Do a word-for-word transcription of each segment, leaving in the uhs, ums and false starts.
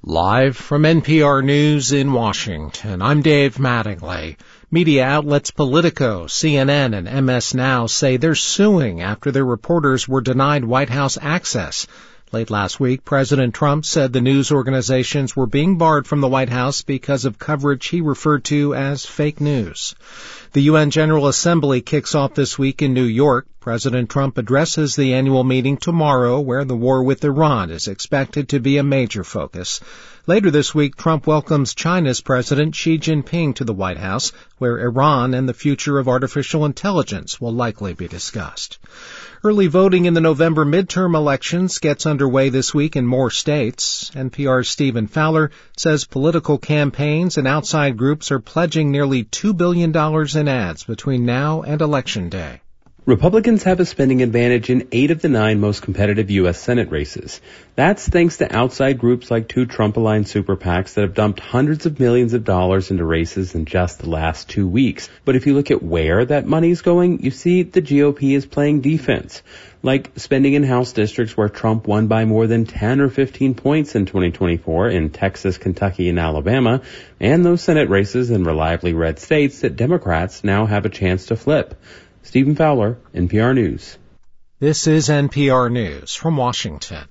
Live from N P R News in Washington, I'm Dave Mattingly. Media outlets Politico, C N N, and M S Now say they're suing after their reporters were denied White House access. Late last week, President Trump said the news organizations were being barred from the White House because of coverage he referred to as fake news. The U N General Assembly kicks off this week in New York. President Trump addresses the annual meeting tomorrow, where the war with Iran is expected to be a major focus. Later this week, Trump welcomes China's President Xi Jinping to the White House, where Iran and the future of artificial intelligence will likely be discussed. Early voting in the November midterm elections gets underway this week in more states. N P R's Stephen Fowler says political campaigns and outside groups are pledging nearly two billion dollars in ads between now and Election Day. Republicans have a spending advantage in eight of the nine most competitive U S Senate races. That's thanks to outside groups like two Trump-aligned super PACs that have dumped hundreds of millions of dollars into races in just the last two weeks. But if you look at where that money's going, you see the G O P is playing defense, like spending in House districts where Trump won by more than ten or fifteen points in twenty twenty-four in Texas, Kentucky, and Alabama, and those Senate races in reliably red states that Democrats now have a chance to flip. Stephen Fowler, N P R News. This is N P R News from Washington.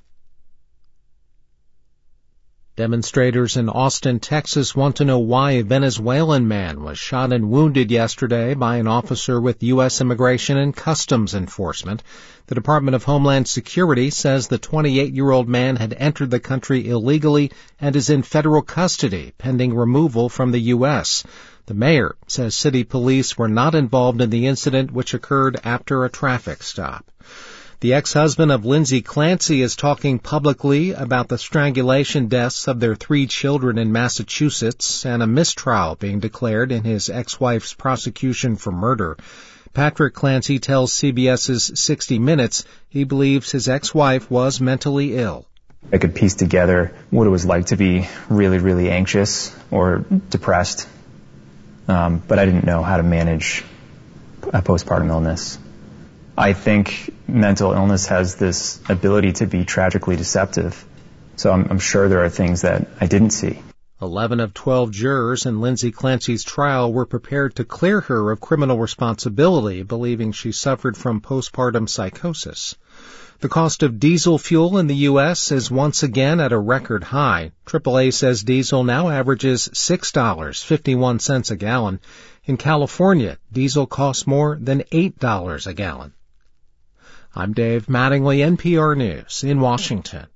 Demonstrators in Austin, Texas want to know why a Venezuelan man was shot and wounded yesterday by an officer with U S Immigration and Customs Enforcement. The Department of Homeland Security says the twenty-eight-year-old man had entered the country illegally and is in federal custody pending removal from the U S The mayor says city police were not involved in the incident, which occurred after a traffic stop. The ex-husband of Lindsay Clancy is talking publicly about the strangulation deaths of their three children in Massachusetts and a mistrial being declared in his ex-wife's prosecution for murder. Patrick Clancy tells CBS's sixty minutes he believes his ex-wife was mentally ill. I could piece together what it was like to be really, really anxious or depressed. Um, but I didn't know how to manage a postpartum illness. I think mental illness has this ability to be tragically deceptive. So I'm, I'm sure there are things that I didn't see. Eleven of twelve jurors in Lindsay Clancy's trial were prepared to clear her of criminal responsibility, believing she suffered from postpartum psychosis. The cost of diesel fuel in the U S is once again at a record high. triple A says diesel now averages six dollars and fifty-one cents a gallon. In California, diesel costs more than eight dollars a gallon. I'm Dave Mattingly, N P R News in Washington.